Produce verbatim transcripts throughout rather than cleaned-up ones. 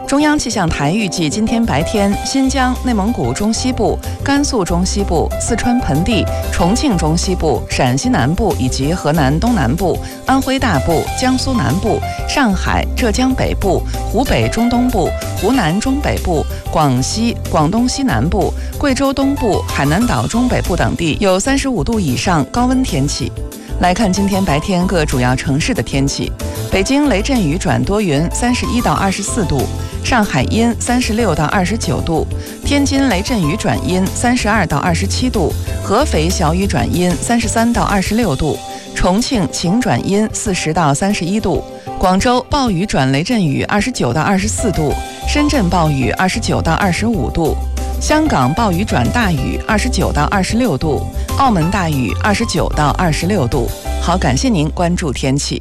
中央气象台预计，今天白天，新疆、内蒙古中西部、甘肃中西部、四川盆地、重庆中西部、陕西南部以及河南东南部、安徽大部、江苏南部、上海、浙江北部、湖北中东部、湖南中北部、广西、广东西南部、贵州东部、海南岛中北部等地有三十五度以上高温天气。来看今天白天各主要城市的天气：北京雷阵雨转多云，三十一到二十四度；上海阴，三十六到二十九度；天津雷阵雨转阴，三十二到二十七度；合肥小雨转阴，三十三到二十六度；重庆晴转阴，四十到三十一度；广州暴雨转雷阵雨，二十九到二十四度；深圳暴雨，二十九到二十五度；香港暴雨转大雨，二十九到二十六度；澳门大雨，二十九到二十六度。好，感谢您关注天气。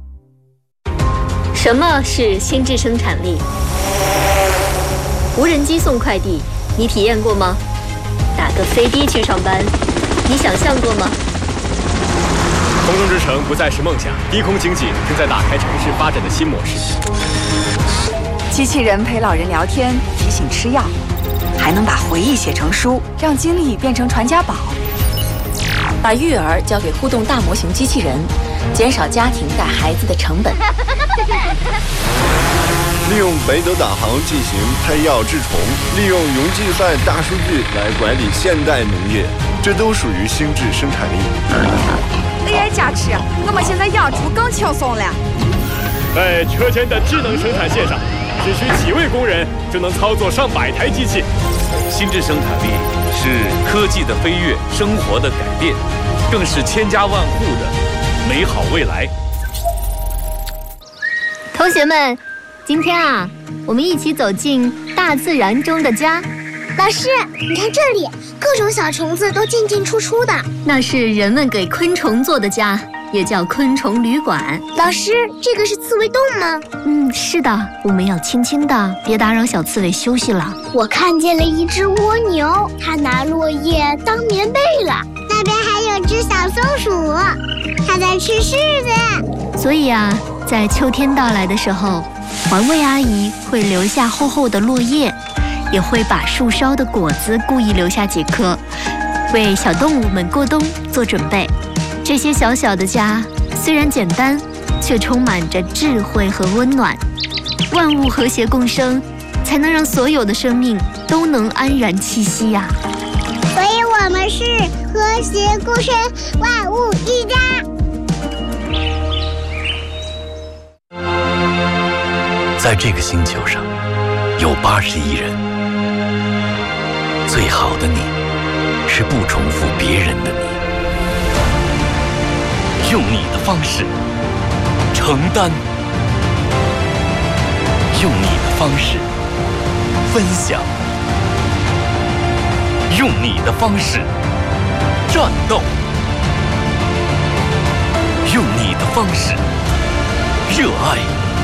什么是心智生产力？无人机送快递，你体验过吗？打个飞的去上班，你想象过吗？ 空中之城不再是梦想，低空经济正在打开城市发展的新模式。 机器人陪老人聊天，提醒吃药，还能把回忆写成书，让经历变成传家宝。 把育儿交给互动大模型机器人，减少家庭带孩子的成本。 利用北斗导航进行拍药治虫，利用云计算大数据来管理现代农业，这都属于心智生产力。 A I 加持，我们现在养猪更轻松了。 在车间的智能生产线上，只需几位工人就能操作上百台机器。 心智生产力是科技的飞跃，生活的改变，更是千家万户的美好未来。 同学们，今天啊，我们一起走进大自然中的家。 老师，你看这里，各种小虫子都进进出出的， 那是人们给昆虫做的家，也叫昆虫旅馆。 老师，这个是刺猬洞吗？ 嗯，是的，我们要轻轻的，别打扰小刺猬休息了。 我看见了一只蜗牛，它拿落叶当棉被了。那边还有只小松鼠，它在吃柿子。 所以啊，在秋天到来的时候，环卫阿姨会留下厚厚的落叶，也会把树梢的果子故意留下几颗，为小动物们过冬做准备。这些小小的家虽然简单，却充满着智慧和温暖。万物和谐共生，才能让所有的生命都能安然栖息呀、啊。 所以我们是和谐共生，万物一家。 在这个星球上，有八十亿人。最好的你，是不重复别人的你。用你的方式承担，用你的方式分享，用你的方式战斗，用你的方式热爱，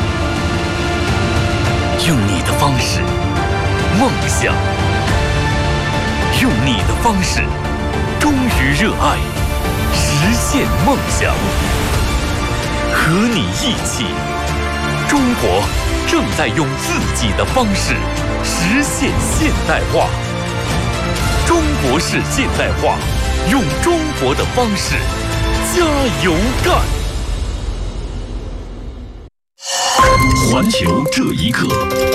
用你的方式梦想，用你的方式忠于热爱，实现梦想。和你一起，中国正在用自己的方式实现现代化。中国式现代化，用中国的方式加油干。 环球这一刻。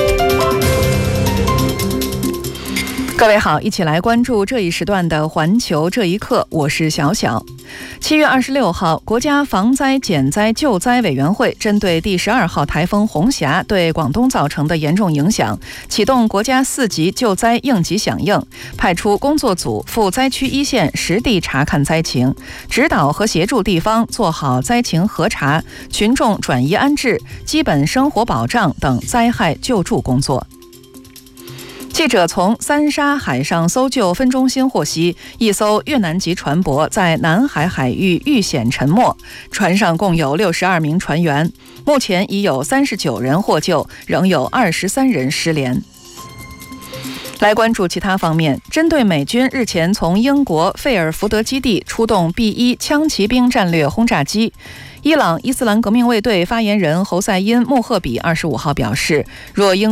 各位好，一起来关注这一时段的环球这一刻，我是小小。七月二十六号，国家防灾减灾救灾委员会针对第十二号台风红霞对广东造成的严重影响，启动国家四级救灾应急响应，派出工作组赴灾区一线实地查看灾情，指导和协助地方做好灾情核查、群众转移安置、基本生活保障等灾害救助工作。记者从三沙海上搜救分中心获悉，一艘越南籍船舶在南海海域遇险沉没，船上共有六十二名船员，目前已有三十九人获救，仍有二十三人失联。来关注其他方面，针对美军日前从英国费尔福德基地出动 B 一 枪骑兵战略轰炸机，伊朗伊斯兰革命卫队发言人侯赛因·穆赫比二十五号表示，若英